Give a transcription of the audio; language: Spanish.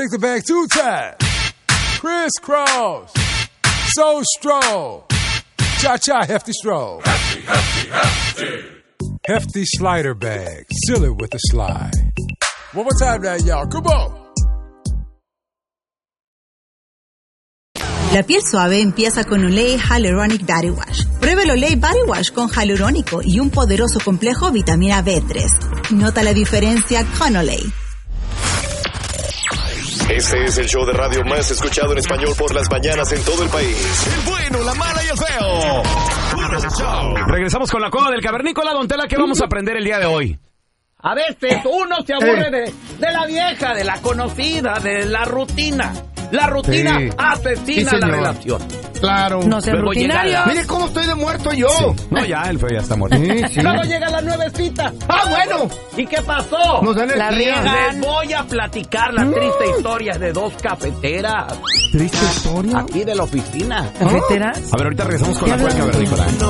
Take the bag 2 times. Crisscross. So stroll. Cha-cha hefty stroll. Hefty, hefty, hefty. Hefty slider bag. Seal it with a slide. One more time now, y'all. Come on. La piel suave empieza con Olay Hyaluronic Body Wash. Pruebe el Olay Body Wash con hialurónico y un poderoso complejo vitamina B3. Nota la diferencia con Olay. Este es el show de radio más escuchado en español por las mañanas en todo el país. El bueno, la mala y el feo. Puro show. Regresamos con la cueva del cavernícola. Don Tela, ¿qué vamos a aprender el día de hoy? A veces uno se aburre de la vieja, de la conocida, de la rutina. La rutina asesina la relación. Claro. No sé, rutinario. Mire cómo estoy de muerto yo. Sí. No, ya, el feo ya está muerto. Luego llega la nuevecita. ¡Ah, bueno! ¿Y qué pasó? Nos dan el La día. riegan. Les voy a platicar la triste historia de dos cafeteras. ¿Triste historia? Aquí de la oficina. ¿Cafeteras? A ver, ahorita regresamos con la cueva del cavernícola.